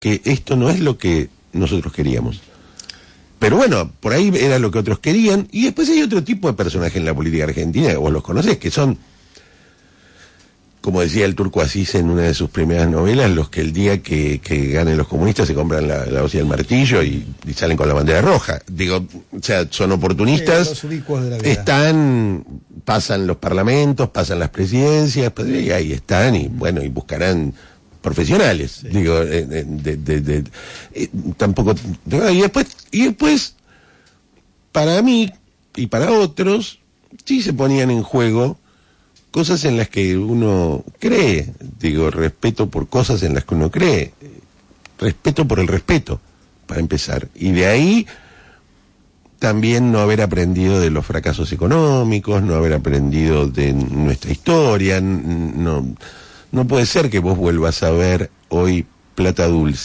que esto no es lo que nosotros queríamos. Pero bueno, por ahí era lo que otros querían, y después hay otro tipo de personajes en la política argentina, vos los conocés, que son, como decía el Turco Asís en una de sus primeras novelas, los que el día que ganen los comunistas se compran la hoz y el martillo y salen con la bandera roja. Digo, o sea, son oportunistas, los ubicuos de la vida. pasan los parlamentos, pasan las presidencias, y ahí están, y bueno, y buscarán profesionales. Sí. Digo, tampoco... Y después, para mí y para otros, sí se ponían en juego cosas en las que uno cree, digo, respeto por cosas en las que uno cree, respeto por el respeto, para empezar, y de ahí también no haber aprendido de los fracasos económicos, no haber aprendido de nuestra historia, no puede ser que vos vuelvas a ver hoy Plata Dulce